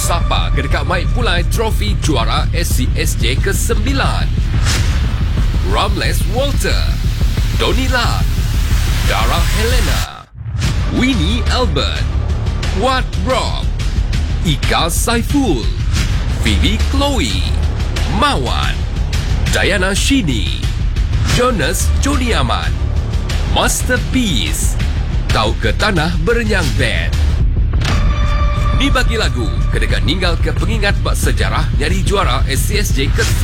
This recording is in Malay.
Sapa kedekat Mike Pulai trofi juara SCSJ ke-9. Ramles Walter, Donila, Dara Helena, Winnie Albert, Wat Rob, Ika Saiful, Phoebe Chloe, Mawan, Diana Shini, Jonas Joni Aman, Masterpiece, Tahu ke Tanah Berenyang Band. Ni bagi lagu kedekat ninggal ke pengingat bak sejarah nyari juara SCSJ ke-9.